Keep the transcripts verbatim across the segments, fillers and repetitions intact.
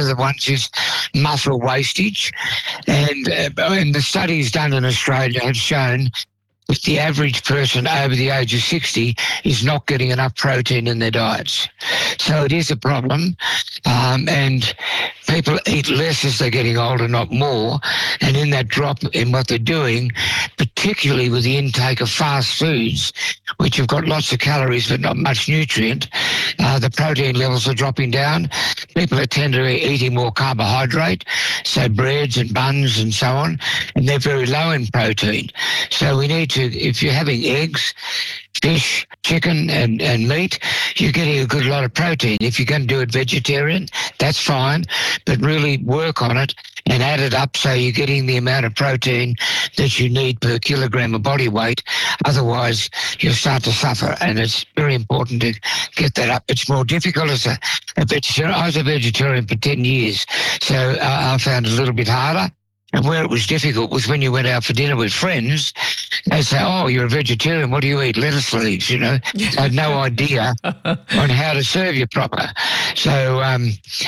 of the ones is muscle wastage. And, uh, and the studies done in Australia have shown that the average person over the age of sixty is not getting enough protein in their diets. So it is a problem, um, and people eat less as they're getting older, not more. And in that drop in what they're doing, particularly with the intake of fast foods, which have got lots of calories but not much nutrient, uh, the protein levels are dropping down. People are tend to be eating more carbohydrate, so breads and buns and so on, and they're very low in protein. So we need to, if you're having eggs, fish, chicken and, and meat, you're getting a good lot of protein. If you're going to do it vegetarian, that's fine, but really work on it and add it up so you're getting the amount of protein that you need per kilogram of body weight. Otherwise, you'll start to suffer, and it's very important to get that up. It's more difficult as a, a vegetarian. I was a vegetarian for ten years, so uh, I found it a little bit harder. And where it was difficult was when you went out for dinner with friends, they say, oh, you're a vegetarian, what do you eat? Lettuce leaves, you know. I had no idea on how to serve you proper. So um,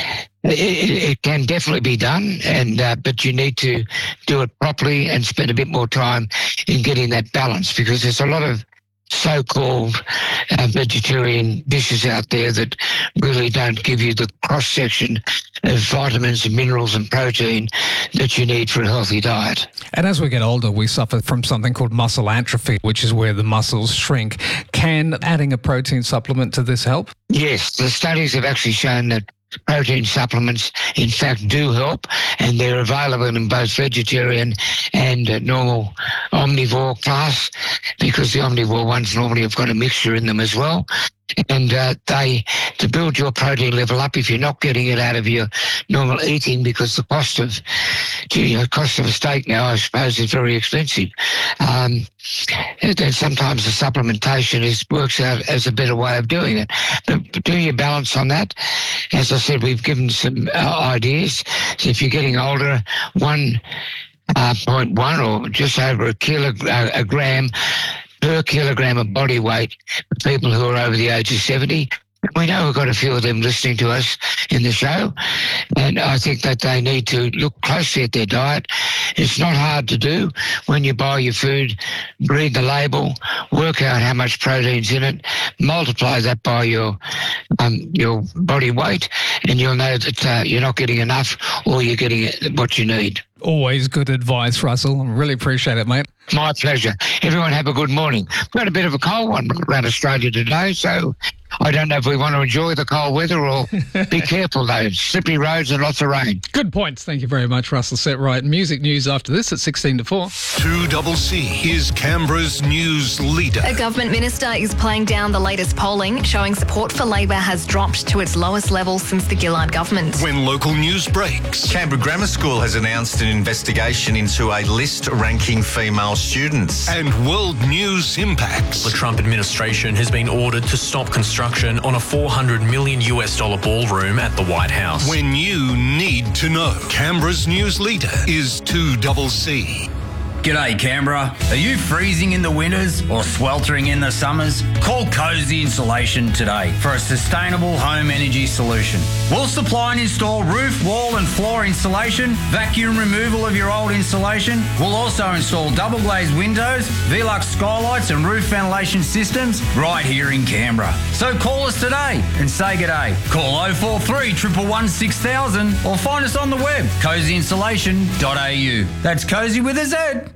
it, it can definitely be done, and uh, but you need to do it properly and spend a bit more time in getting that balance, because there's a lot of so-called uh, vegetarian dishes out there that really don't give you the cross-section of vitamins and minerals and protein that you need for a healthy diet. And as we get older, we suffer from something called muscle atrophy, which is where the muscles shrink. Can adding a protein supplement to this help? Yes, the studies have actually shown that protein supplements, in fact, do help, and they're available in both vegetarian and uh, normal omnivore class, because the omnivore ones normally have got a mixture in them as well. And uh, they, to build your protein level up, if you're not getting it out of your normal eating, because the cost of, gee, the cost of a steak now, I suppose, is very expensive. Um, and sometimes the supplementation is works out as a better way of doing it. But do your balance on that. As I said, we've given some uh, ideas. So if you're getting older, one uh, point one or just over a kilo, uh, a gram per kilogram of body weight for people who are over the age of seventy. We know we've got a few of them listening to us in the show, and I think that they need to look closely at their diet. It's not hard to do. When you buy your food, read the label, work out how much protein's in it, multiply that by your um, your body weight, and you'll know that uh, you're not getting enough, or you're getting what you need. Always good advice, Russell. I really appreciate it, mate. My pleasure. Everyone have a good morning. We've got a bit of a cold one around Australia today, so I don't know if we want to enjoy the cold weather or be careful, though. Slippery roads and lots of rain. Good points. Thank you very much, Russell Setright. Music news after this at sixteen to four. two C C is Canberra's news leader. A government minister is playing down the latest polling, showing support for Labor has dropped to its lowest level since the Gillard government. When local news breaks. Canberra Grammar School has announced an investigation into a list ranking female students. And world news impacts. The Trump administration has been ordered to stop construction on a four hundred million US dollar ballroom at the White House. When you need to know. Canberra's news leader is two C C. G'day Canberra. Are you freezing in the winters or sweltering in the summers? Call Cozy Insulation today for a sustainable home energy solution. We'll supply and install roof, wall and floor insulation, vacuum removal of your old insulation. We'll also install double glazed windows, Velux skylights and roof ventilation systems right here in Canberra. So call us today and say g'day. Call oh four three, one one one, six thousand or find us on the web, cozy insulation dot a u. That's Cozy with a Z.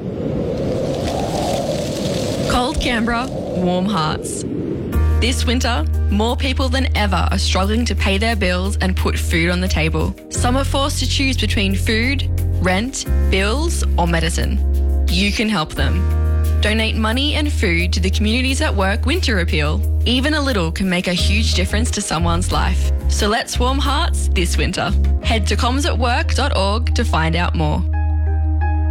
Cold Canberra, warm hearts. This winter, more people than ever are struggling to pay their bills and put food on the table. Some are forced to choose between food, rent, bills, or medicine. You can help them. Donate money and food to the Communities at Work Winter Appeal. Even a little can make a huge difference to someone's life. So let's warm hearts this winter. Head to comms at work dot org to find out more.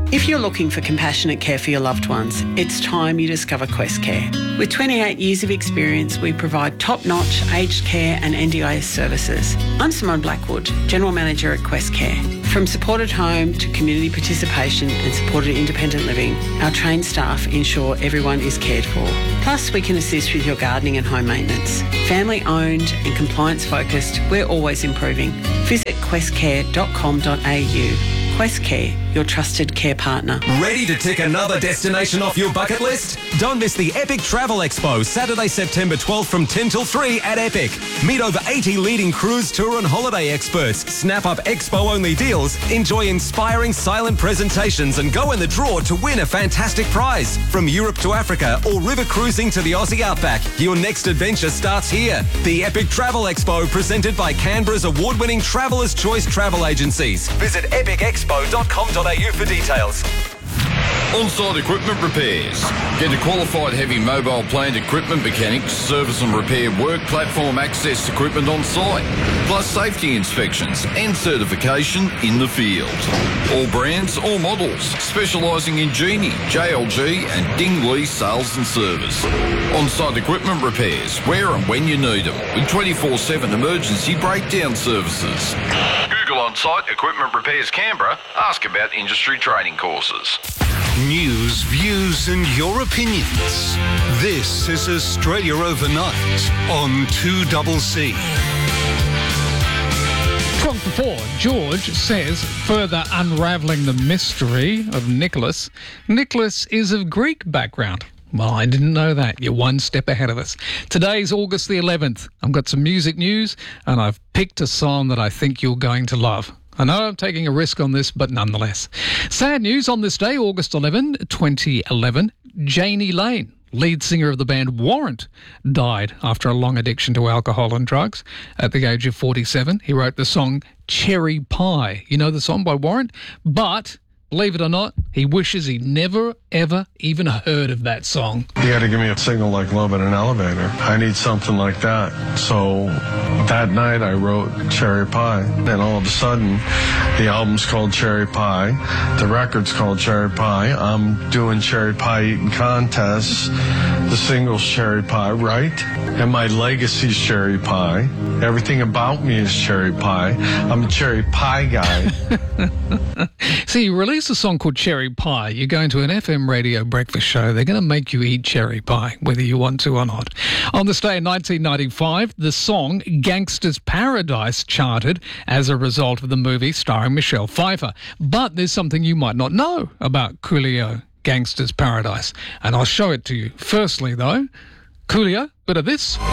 If you're looking for compassionate care for your loved ones, it's time you discover Quest Care. With twenty-eight years of experience, we provide top-notch aged care and N D I S services. I'm Simone Blackwood, General Manager at Quest Care. From supported home to community participation and supported independent living, our trained staff ensure everyone is cared for. Plus, we can assist with your gardening and home maintenance. Family-owned and compliance-focused, we're always improving. Visit quest care dot com dot a u. Quest Care, your trusted care partner. Ready to tick another destination off your bucket list? Don't miss the Epic Travel Expo, Saturday, September twelfth from ten till three at Epic. Meet over eighty leading cruise, tour and holiday experts. Snap up expo-only deals, enjoy inspiring silent presentations and go in the draw to win a fantastic prize. From Europe to Africa or river cruising to the Aussie Outback, your next adventure starts here. The Epic Travel Expo, presented by Canberra's award-winning Traveller's Choice Travel Agencies. Visit epic expo dot com dot a u for details. On-site equipment repairs. Get a qualified heavy mobile plant equipment mechanics, service and repair work platform access equipment on site, plus safety inspections and certification in the field. All brands, all models, specialising in Genie, J L G and Dingley sales and service. On-site equipment repairs, where and when you need them, with twenty-four seven emergency breakdown services. Google On-Site Equipment Repairs Canberra. Ask about industry training courses. News, views and your opinions. This is Australia Overnight on two C C. twelve to four, George says, further unravelling the mystery of Nicholas, Nicholas is of Greek background. Well, I didn't know that. You're one step ahead of us. Today's August the eleventh. I've got some music news and I've picked a song that I think you're going to love. I know I'm taking a risk on this, but nonetheless. Sad news on this day, August eleventh, twenty eleven, Janie Lane, lead singer of the band Warrant, died after a long addiction to alcohol and drugs. At the age of forty-seven, he wrote the song Cherry Pie. You know the song by Warrant? But, believe it or not, he wishes he never, ever even heard of that song. You got to give me a signal like love in an elevator. I need something like that. So that night I wrote Cherry Pie. And all of a sudden, the album's called Cherry Pie. The record's called Cherry Pie. I'm doing cherry pie eating contests. The single's Cherry Pie, right? And my legacy's Cherry Pie. Everything about me is Cherry Pie. I'm a cherry pie guy. See, you release a song called Cherry Pie. You go into an F M radio breakfast show. They're going to make you eat cherry pie, whether you want to or not. On this day in nineteen ninety-five, the song Gangsta's Paradise charted as a result of the movie starring Michelle Pfeiffer. But there's something you might not know about Coolio, Gangsta's Paradise, and I'll show it to you. Firstly, though, Coolio, bit of this.